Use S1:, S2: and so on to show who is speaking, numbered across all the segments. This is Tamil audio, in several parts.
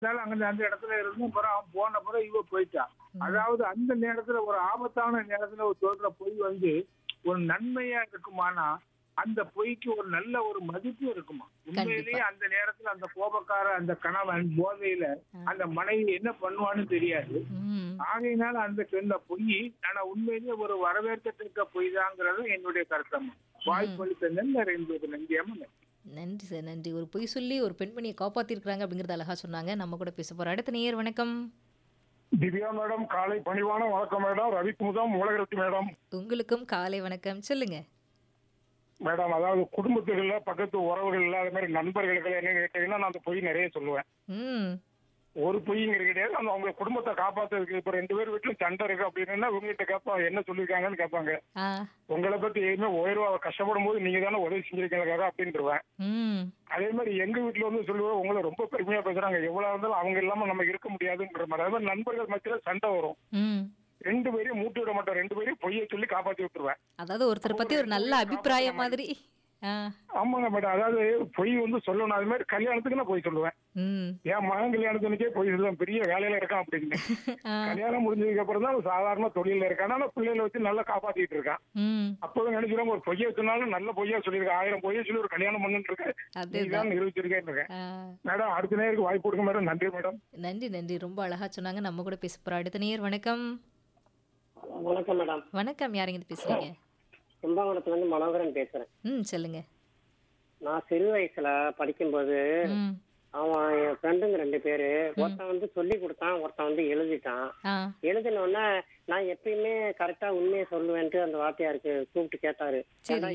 S1: அங்க அந்த இடத்துல இருந்து அப்புறம் அவன் போன பிறகு இவ போயிட்டான்.
S2: ம்.
S1: அதாவது அந்த நேரத்துல ஒரு ஆபத்தான நேரத்துல ஒரு சொல்ற பொய் ஒரு நன்மையா இருக்குமானா அந்த பொய்க்கு ஒரு நல்ல ஒரு மதிப்பு இருக்குமா?
S2: கண்டிப்பா.
S1: உண்மையிலேயே அந்த நேரத்துல அந்த கோபக்கார அந்த கணவன் போதையில
S2: ஆ.
S1: அந்த மனைவி என்ன பண்ணுவான்னு தெரியாது.
S2: ம்.
S1: ஆகையினால அந்த சொன்ன பொய் ஆனா உண்மையிலேயே ஒரு வரவேற்கத்தக்க பொய் தாங்கிறது என்னுடைய கருத்தம்மா.
S2: ம்.
S1: வாய்ப்பளித்த நன்றி என்பது நன்றியம்மா.
S2: நன்றி சார், நன்றி. ஒரு பொய் சொல்லி ஒரு பெண்மணிய காப்பாத்தியிருக்கிறாங்க அப்படிங்கிறத அழகா சொன்னாங்க. நம்ம கூட பேச போறோம். அடுத்த நேயர் வணக்கம்.
S3: திவ்யா மேடம், காலை பணிவான வணக்கம் மேடம். ரவிக்குமுதம் மூலகரத்தி மேடம்.
S2: உங்களுக்கும் காலை வணக்கம். சொல்லுங்க.
S3: மேடம், அதாவது குடும்பத்துக்குள்ள பக்கத்து உறவுகள்ல அது மாதிரி நண்பர்களுக்கு என்ன கேட்டீங்கன்னா நான் அந்த பொய் நிறைய சொல்லுவேன்.
S2: ம்.
S3: ஒரு பொய்ங்கிறது கிடையாது. அந்த அவங்க குடும்பத்தை காப்பாத்துறதுக்கு இப்ப 2 பேர் வீட்டிலும் சண்டை இருக்கு அப்படின்னா இவங்ககிட்ட கேட்பாங்க என்ன சொல்லியிருக்காங்கன்னு கேட்பாங்க.
S2: ஆ.
S3: உங்களை பத்தி எதுவுமே உயர்வா கஷ்டப்படும் போது நீங்க தானே உதவி செஞ்சிருக்கீங்க அப்படின்ட்டுருவேன்.
S2: ம்.
S3: அதே மாதிரி எங்க வீட்டுல வந்து சொல்லுவேன் உங்களை ரொம்ப பெருமையா பேசுறாங்க, எவ்வளவு இருந்தாலும் அவங்க இல்லாம நம்ம இருக்க முடியாதுன்ற மாதிரி. அதே மாதிரி நண்பர்கள் மத்தியில சண்டை வரும்.
S2: ம்.
S3: 2 பேரையும் மூட்டி விட மாட்டேன், 2 பேரையும் பொய்யை சொல்லி காப்பாத்தி விட்டுருவேன்.
S2: அதாவது ஒருத்தர பத்தி ஒரு நல்ல அபிப்பிராயம் மாதிரி. ஆ.
S3: ஆமாங்க மேடம், அதாவது பொய் வந்து சொல்லணும். அது மாதிரி கல்யாணத்துக்கு நான் பொய் சொல்லுவேன்.
S2: ம்.
S3: என் மகன் கல்யாணத்துக்கே பொய் சொல்லுவேன், பெரிய வேலையில இருக்கான் அப்படின்னு.
S2: ஆ.
S3: கல்யாணம் முடிஞ்சதுக்கு அப்புறம் தான் சாதாரண தொழில இருக்கான். ஆனா பிள்ளைகளை வச்சு நல்லா காப்பாத்திட்டு இருக்கான்.
S2: ம்.
S3: அப்போதான் நினைச்சிருவாங்க ஒரு பொய்யை சொன்னாலும் நல்ல பொய்யா சொல்லியிருக்கேன், 1000 பொய்யை சொல்லி ஒரு கல்யாணம் பண்ணிட்டு இருக்கேன்,
S2: அதேதான்.
S3: நீதான் நிரூபிச்சிருக்கேன் இருக்கேன்.
S2: ஆ.
S3: மேடம், அடுத்த நேருக்கு வாய்ப்பு கொடுங்க மேடம். நன்றி மேடம்.
S2: நன்றி, நன்றி. ரொம்ப அழகா சொன்னாங்க. நம்ம கூட பேச போறோம். அடுத்த நேயர் வணக்கம்.
S4: வணக்கம் மேடம்.
S2: வணக்கம். யாருங்க இது பேசுறீங்க?
S4: கும்பகோணத்துல இருந்து மனோகரன் பேசுறேன்.
S2: ம். சொல்லுங்க.
S4: நான் சிறு வயசுல படிக்கும்போது
S2: ம்.
S4: அவன் என் ஃப்ரெண்டுங்க 2 பேரு, ஒருத்தன் வந்து சொல்லி கொடுத்தான், ஒருத்தன் வந்து எழுதிட்டான்.
S2: ஆ.
S4: எழுதினோடனே நான் எப்பயுமே கரெக்டா உண்மையை சொல்லுவேன்ட்டு அந்த வாத்தியாருக்கு கூப்பிட்டு கேட்டாரு.
S2: சரி.
S4: ஏன்னா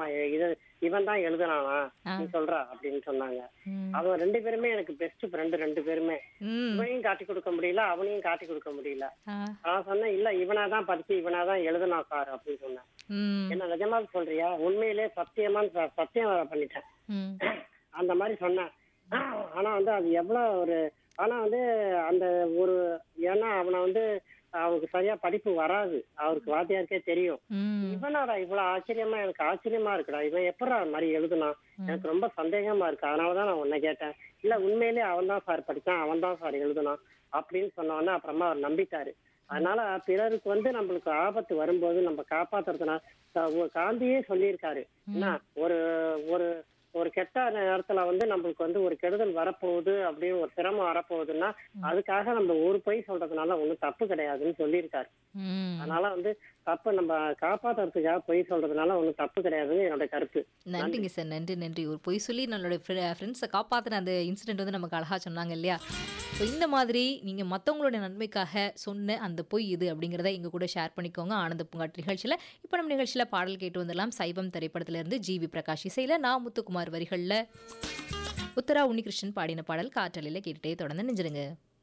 S4: இவன் தான் எழுதுனானா நீ சொல்றா அப்படின்னு சொன்னாங்க.
S2: ம்.
S4: அவன் 2 பேருமே எனக்கு பெஸ்ட் ஃப்ரெண்டு 2 பேருமே.
S2: ம்.
S4: இவனையும் காட்டி கொடுக்க முடியல, அவனையும் காட்டி கொடுக்க முடியல.
S2: ஆ.
S4: நான் சொன்னேன் இல்ல இவனாதான் படிச்சு இவனாதான் எழுதுனா சார் அப்படின்னு சொன்னேன்.
S2: ம்.
S4: என்ன நிஜமா சொல்றியா? உண்மையிலே சத்தியமான்னு சத்தியம் வேற பண்ணிட்டேன்.
S2: ம்.
S4: அந்த மாதிரி சொன்னேன். ஆனா வந்து அது எவ்வளவு ஆனா வந்து அந்த ஒரு ஏன்னா அவனை வந்து அவனுக்கு சரியா படிப்பு வராது, அவருக்கு வாத்தியாருக்கே தெரியும்.
S2: ம்.
S4: இவனாடா இவ்வளவு ஆச்சரியமா, எனக்கு ஆச்சரியமா இருக்குடா, இவன் எப்படா அது மாதிரி எழுதுனான், எனக்கு ரொம்ப சந்தேகமா இருக்கு, அதனாலதான் நான் உன்னை கேட்டேன். இல்ல உண்மையிலேயே அவன் தான் சார் படிச்சான், அவன் தான் சார் எழுதுனான் அப்படின்னு சொன்னோன்னா அப்புறமா அவர் நம்பிட்டாரு. அதனால பிறருக்கு வந்து நம்மளுக்கு ஆபத்து வரும்போது நம்ம காப்பாத்துறதுனா காந்தியே சொல்லியிருக்காரு. என்ன ஒரு ஒரு ஒரு கெட்ட நேரத்துல வந்து நம்மளுக்கு வந்து ஒரு கெடுதல் வரப்போகுது அப்படின்னு ஒரு சிரமம் வரப்போகுதுன்னா அதுக்காக நம்ம ஒரு பொய் சொல்றதுனால ஒண்ணும் தப்பு கிடையாதுன்னு சொல்லியிருக்காரு.
S2: ம்.
S4: அதனால வந்து தப்பு நம்ம காப்பாத்துறதுக்காக பொய் சொல்றதுனால ஒண்ணும் தப்பு கிடையாதுன்னு என்னோட கருத்து.
S2: நன்றிங்க சார். நன்றி, நன்றி. ஒரு பொய் சொல்லி நம்மளுடைய ஃப்ரெண்ட்ஸை காப்பாற்றின அந்த இன்சிடென்ட் வந்து நமக்கு அழகா சொன்னாங்க இல்லையா? ஸோ இந்த மாதிரி நீங்கள் மற்றவங்களுடைய நன்மைக்காக சொன்ன அந்த பொய் இது அப்படிங்கிறத எங்கள் கூட ஷேர் பண்ணிக்கோங்க ஆனந்த பூங்காட் நிகழ்ச்சியில். இப்போ நம்ம நிகழ்ச்சியில் பாடல் கேட்டு வந்துடலாம். சைவம் திரைப்படத்திலிருந்து ஜிவி பிரகாஷ் இசையில் நான் முத்துக்குமார் வரிகளில் உத்தரா உன்னிகிருஷ்ணன் பாடின பாடல் காற்றலையில் கேட்டுட்டே தொடர்ந்து நெஞ்சிருங்க.